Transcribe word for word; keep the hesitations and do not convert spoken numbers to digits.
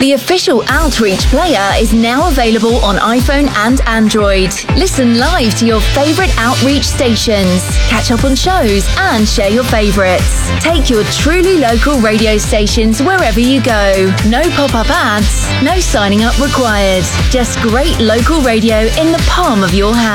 The official Outreach player is now available on iPhone and Android. Listen live to your favourite Outreach stations, catch up on shows and share your favourites. Take your truly local radio stations wherever you go. No pop-up ads, no signing up required. Just great local radio in the palm of your hand.